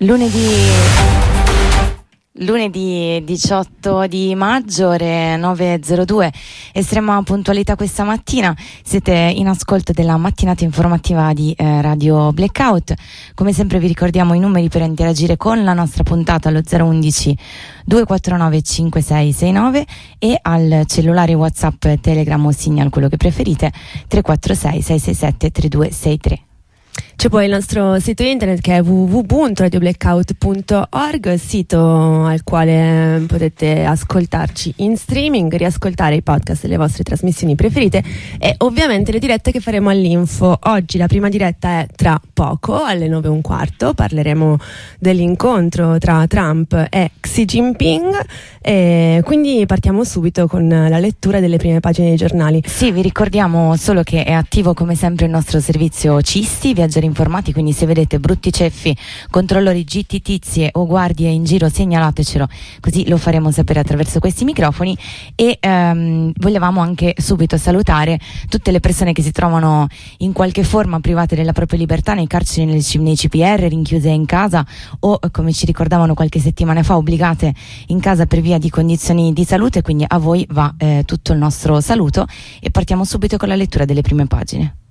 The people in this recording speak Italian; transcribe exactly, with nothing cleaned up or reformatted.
Lunedì Lunedì diciotto di maggio, ore nove e zero due, estrema puntualità questa mattina. Siete in ascolto della mattinata informativa di eh, Radio Blackout. Come sempre vi ricordiamo i numeri per interagire con la nostra puntata allo zero undici due quattro nove cinque sei sei nove e al cellulare WhatsApp, Telegram o Signal, quello che preferite, tre quattro sei sei sei sette tre due sei tre. C'è poi il nostro sito internet che è w w w punto radio blackout punto org, sito al quale potete ascoltarci in streaming, riascoltare i podcast delle vostre trasmissioni preferite e ovviamente le dirette che faremo all'info. Oggi la prima diretta è tra poco, alle nove e un quarto, parleremo dell'incontro tra Trump e Xi Jinping e quindi partiamo subito con la lettura delle prime pagine dei giornali. Sì, vi ricordiamo solo che è attivo come sempre il nostro servizio Cisti, viaggiare informati, quindi se vedete brutti ceffi, controllori, gitti, tizie o guardie in giro segnalatecelo, così lo faremo sapere attraverso questi microfoni. E ehm, volevamo anche subito salutare tutte le persone che si trovano in qualche forma private della propria libertà nei carceri, nei, nei C P R, rinchiuse in casa o, come ci ricordavano qualche settimana fa, obbligate in casa per via di condizioni di salute. Quindi a voi va eh, tutto il nostro saluto e partiamo subito con la lettura delle prime pagine.